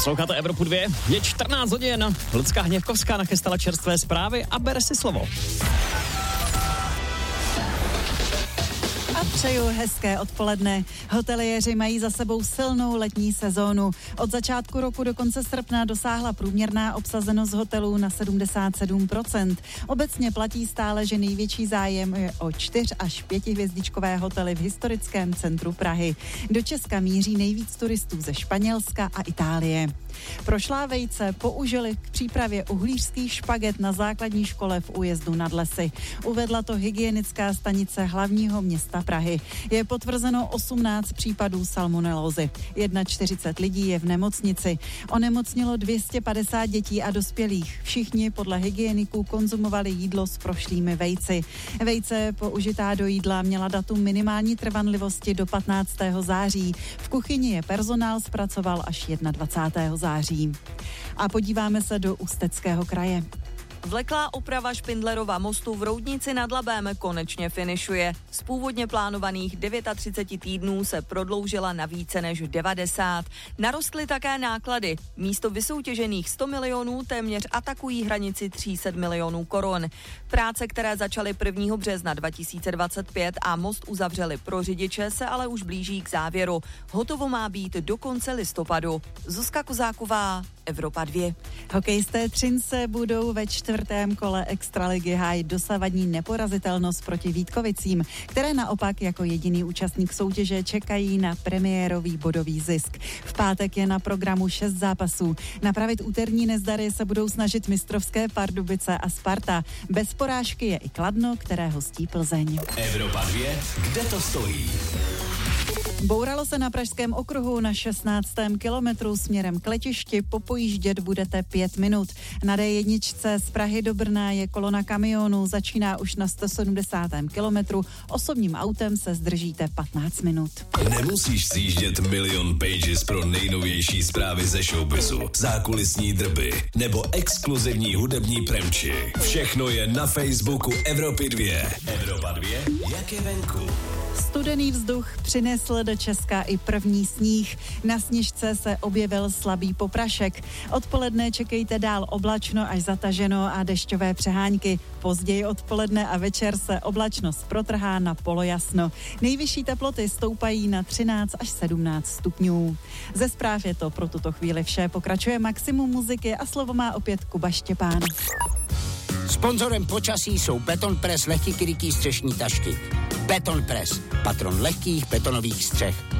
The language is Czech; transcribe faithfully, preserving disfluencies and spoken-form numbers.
Posloucháte Evropu dva, je čtrnáct hodin. Lucka Hněvkovská nachystala čerstvé zprávy a bere si slovo. A přeju hezké odpoledne. Hoteliéři mají za sebou silnou letní sezónu. Od začátku roku do konce srpna dosáhla průměrná obsazenost hotelů na sedmdesát sedm procent. Obecně platí stále, že největší zájem je o čtyř až pětihvězdičkové hotely v historickém centru Prahy. Do Česka míří nejvíc turistů ze Španělska a Itálie. Prošlá vejce použili k přípravě uhlířských špaget na základní škole v Újezdu nad Lesy. Uvedla to hygienická stanice hlavního města Prahy. Je potvrzeno osmnáct případů salmonelózy. čtyřicet jedna lidí je v nemocnici. Onemocnilo dvě stě padesát dětí a dospělých. Všichni podle hygieniků konzumovali jídlo s prošlými vejci. Vejce použitá do jídla měla datum minimální trvanlivosti do patnáctého září. V kuchyni je personál zpracoval až dvacátého prvního září. A podíváme se do Ústeckého kraje. Vleklá oprava Špindlerova mostu v Roudnici nad Labem konečně finišuje. Z původně plánovaných třicet devět týdnů se prodloužila na více než devadesát. Narostly také náklady. Místo vysoutěžených sto milionů téměř atakují hranici tři sta milionů korun. Práce, které začaly prvního března dva tisíce dvacet pět a most uzavřeli pro řidiče, se ale už blíží k závěru. Hotovo má být do konce listopadu. Zuzka Kozáková, Evropa dva. Hokejisté Třince budou ve čtvrtém kole extraligy hájit dosavadní neporazitelnost proti Vítkovicím, které naopak jako jediný účastník soutěže čekají na premiérový bodový zisk. V pátek je na programu šest zápasů. Napravit úterní nezdary se budou snažit mistrovské Pardubice a Sparta. Bez porážky je i Kladno, které hostí Plzeň. Evropa dva, kde to stojí? Bouralo se na Pražském okruhu na šestnáctém kilometru směrem k letišti, popojíždět budete pět minut. Na dé jedna z Prahy do Brna je kolona kamionů, začíná už na sto sedmdesátém kilometru, osobním autem se zdržíte patnáct minut. Nemusíš sjíždět milion pages pro nejnovější zprávy ze showbizu, zákulisní drby nebo exkluzivní hudební premči. Všechno je na Facebooku Evropy dva. Evropa dva, jak je venku? Studený vzduch přinesl do Česka i první sníh. Na sněžce se objevil slabý poprašek. Odpoledne čekejte dál oblačno až zataženo a dešťové přehánky. Později odpoledne a večer se oblačnost protrhá na polojasno. Nejvyšší teploty stoupají na třináct až sedmnáct stupňů. Ze zpráv je to pro tuto chvíli vše. Pokračuje Maximum muziky a slovo má opět Kuba Štěpán. Sponzorem počasí jsou Beton Press lehký krytí střešní tašky. Beton Press, patron lehkých betonových střech.